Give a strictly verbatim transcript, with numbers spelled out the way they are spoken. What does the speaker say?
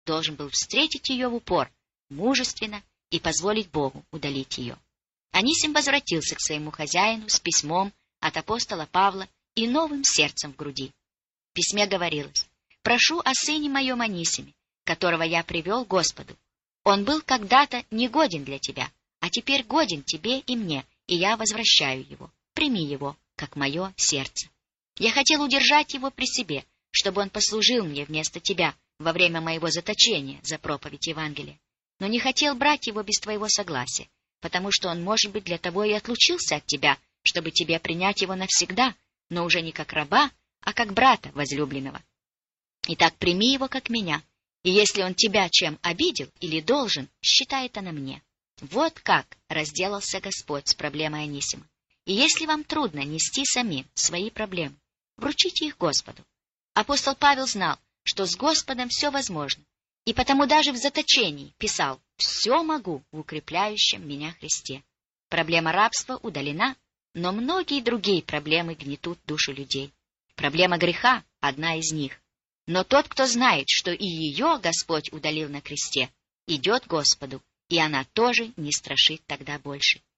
должен был встретить ее в упор, мужественно, и позволить Богу удалить ее. Анисим возвратился к своему хозяину с письмом от апостола Павла и новым сердцем в груди. В письме говорилось: «Прошу о сыне моем Анисиме, которого я привел Господу. Он был когда-то негоден для тебя, а теперь годен тебе и мне, и я возвращаю его. Прими его, как мое сердце. Я хотел удержать его при себе, чтобы он послужил мне вместо тебя во время моего заточения за проповедь Евангелия, но не хотел брать его без твоего согласия, потому что он, может быть, для того и отлучился от тебя, чтобы тебе принять его навсегда, но уже не как раба, а как брата возлюбленного. Итак, прими его, как меня, и если он тебя чем обидел или должен, считай это на мне». Вот как разделался Господь с проблемой Анисима. И если вам трудно нести самим свои проблемы, вручите их Господу. Апостол Павел знал, что с Господом все возможно, и потому даже в заточении писал: «Все могу в укрепляющем меня Христе». Проблема рабства удалена, но многие другие проблемы гнетут душу людей. Проблема греха — одна из них. Но тот, кто знает, что и ее Господь удалил на кресте, идет к Господу, и она тоже не страшит тогда больше.